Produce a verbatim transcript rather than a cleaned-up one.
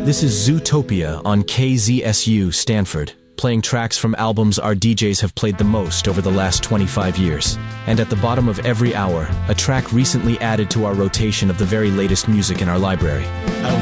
This is Zootopia on K Z S U Stanford, playing tracks from albums our D Js have played the most over the last twenty-five years. And at the bottom of every hour, a track recently added to our rotation of the very latest music in our library. I